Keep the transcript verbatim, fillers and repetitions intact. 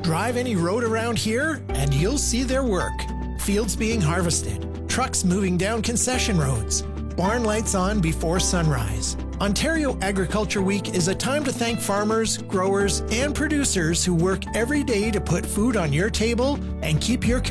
Drive any road around here and you'll see their work. Fields being harvested, trucks moving down concession roads, barn lights on before sunrise. Ontario Agriculture Week is a time to thank farmers, growers, and producers who work every day to put food on your table and keep your